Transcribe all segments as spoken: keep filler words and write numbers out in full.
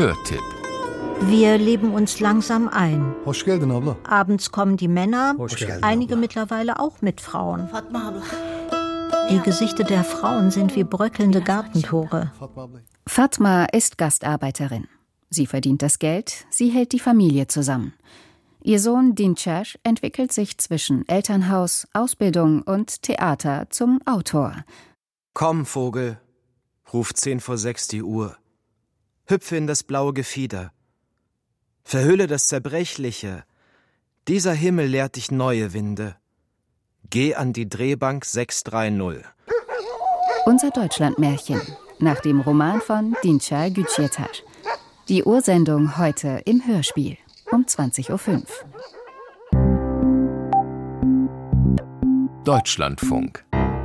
Hörtipp. Wir leben uns langsam ein. Hoş geldin abla. Abends kommen die Männer, Hoş geldin, einige abla. mittlerweile auch mit Frauen. Die Gesichter der Frauen sind wie bröckelnde Gartentore. Fatma ist Gastarbeiterin. Sie verdient das Geld, sie hält die Familie zusammen. Ihr Sohn Dinçer entwickelt sich zwischen Elternhaus, Ausbildung und Theater zum Autor. Komm, Vogel, ruft zehn vor sechs die Uhr. Hüpfe in das blaue Gefieder. Verhülle das Zerbrechliche. Dieser Himmel lehrt dich neue Winde. Geh an die Drehbank sechs drei null. Unser Deutschlandmärchen, nach dem Roman von Dinçer Gücietar. Die Ursendung heute im Hörspiel um zwanzig Uhr fünf. Deutschlandfunk.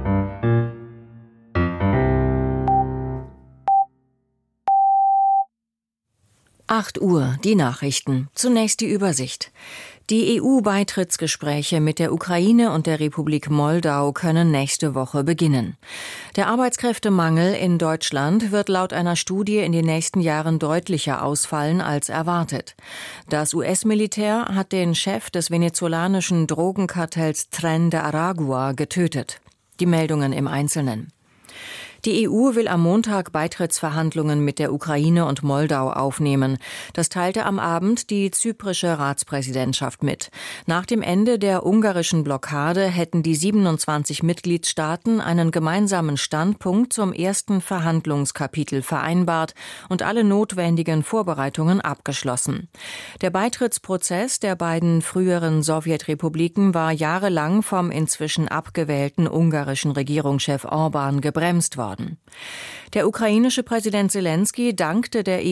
acht Uhr, die Nachrichten. Zunächst die Übersicht. Die E U-Beitrittsgespräche mit der Ukraine und der Republik Moldau können nächste Woche beginnen. Der Arbeitskräftemangel in Deutschland wird laut einer Studie in den nächsten Jahren deutlicher ausfallen als erwartet. Das U S-Militär hat den Chef des venezolanischen Drogenkartells Tren de Aragua getötet. Die Meldungen im Einzelnen. Die E U will am Montag Beitrittsverhandlungen mit der Ukraine und Moldau aufnehmen. Das teilte am Abend die zyprische Ratspräsidentschaft mit. Nach dem Ende der ungarischen Blockade hätten die siebenundzwanzig Mitgliedstaaten einen gemeinsamen Standpunkt zum ersten Verhandlungskapitel vereinbart und alle notwendigen Vorbereitungen abgeschlossen. Der Beitrittsprozess der beiden früheren Sowjetrepubliken war jahrelang vom inzwischen abgewählten ungarischen Regierungschef Orbán gebremst worden. Der ukrainische Präsident Selenskyj dankte der